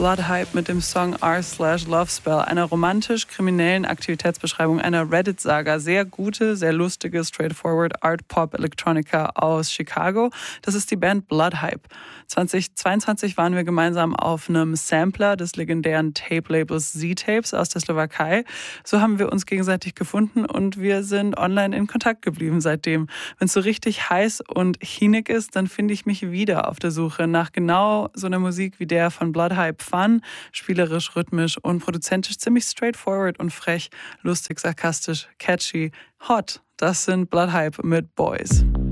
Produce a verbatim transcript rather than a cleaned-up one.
Bloodhype mit dem Song r slash Lovespell, einer romantisch-kriminellen Aktivitätsbeschreibung einer Reddit-Saga. Sehr gute, sehr lustige, straightforward Art-Pop-Electronica aus Chicago. Das ist die Band Bloodhype. zweitausendzweiundzwanzig waren wir gemeinsam auf einem Sampler des legendären Tape-Labels Z-Tapes aus der Slowakei. So haben wir uns gegenseitig gefunden und wir sind online in Kontakt geblieben seitdem. Wenn es so richtig heiß und chinig ist, dann finde ich mich wieder auf der Suche nach genau so einer Musik wie der von Bloodhype. Fun, spielerisch, rhythmisch und produzentisch ziemlich straightforward und frech, lustig, sarkastisch, catchy, hot. Das sind Bloodhype mit Boys.